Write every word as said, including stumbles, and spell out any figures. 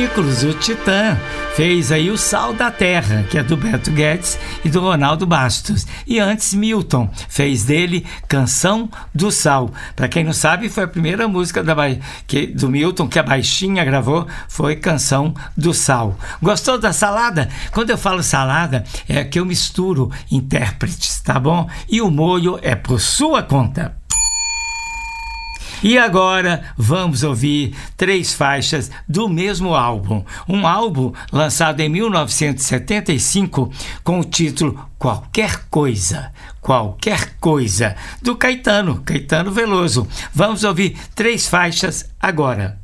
Cavernícolas, o Titã, fez aí o Sal da Terra, que é do Beto Guedes e do Ronaldo Bastos. E antes Milton fez dele Canção do Sal. Para quem não sabe, foi a primeira música da ba... que, do Milton que a Baixinha gravou, foi Canção do Sal. Gostou da salada? Quando eu falo salada, é que eu misturo intérpretes, tá bom? E o molho é por sua conta. E agora vamos ouvir três faixas do mesmo álbum. Um álbum lançado em mil novecentos e setenta e cinco com o título Qualquer Coisa. Qualquer Coisa, do Caetano, Caetano Veloso. Vamos ouvir três faixas agora.